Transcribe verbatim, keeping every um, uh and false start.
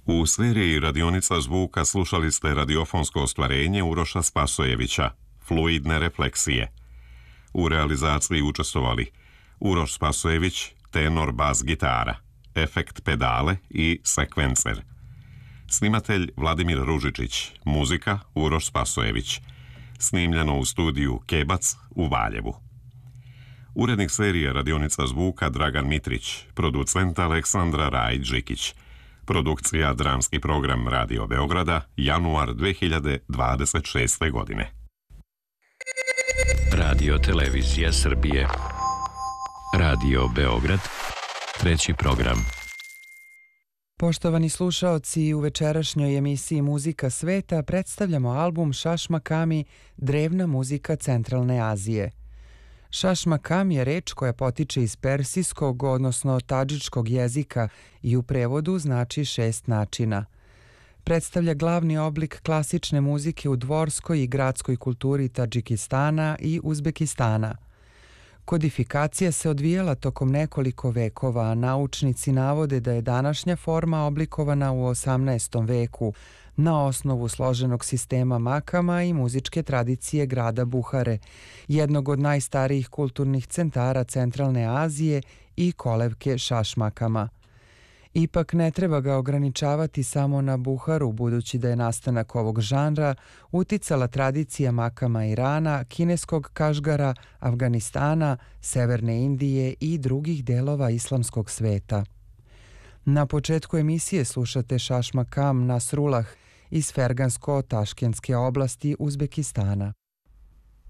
U seriji Radionica zvuka slušali ste radiofonsko ostvarenje Uroša Spasojevića, Fluidne refleksije. U realizaciji učestvovali Uroš Spasojević, tenor bas gitara, efekt pedale i sekvencer. Snimatelj Vladimir Ružičić, muzika Uroš Spasojević. Snimljeno u studiju Kebac u Valjevu. Urednik serije Radionica zvuka Dragan Mitrić, producent Aleksandra Rajić-Žikić. Produkcija Dramski program Radio Beograda, januar dve hiljade dvadeset šeste. godine. Radio Televizija Srbije. Radio Beograd. Treći program. Poštovani slušaoci, u večerašnjoj emisiji Muzika sveta predstavljamo album Šašmakami, drevna muzika Centralne Azije. Šašmakam je reč koja potiče iz persijskog, odnosno tadžičkog jezika i u prevodu znači šest načina. Predstavlja glavni oblik klasične muzike u dvorskoj i gradskoj kulturi Tadžikistana i Uzbekistana. Kodifikacija se odvijala tokom nekoliko vekova, a naučnici navode da je današnja forma oblikovana u osamnaestom veku na osnovu složenog sistema makama i muzičke tradicije grada Buhare, jednog od najstarijih kulturnih centara Centralne Azije i kolevke Šašmakama. Ipak ne treba ga ograničavati samo na Buharu, budući da je nastanak ovog žanra uticala tradicija makama Irana, kineskog Kašgara, Afganistana, Severne Indije i drugih delova islamskog sveta. Na početku emisije slušate Šašmakam Nasrullah iz Fergansko-Taškenske oblasti Uzbekistana.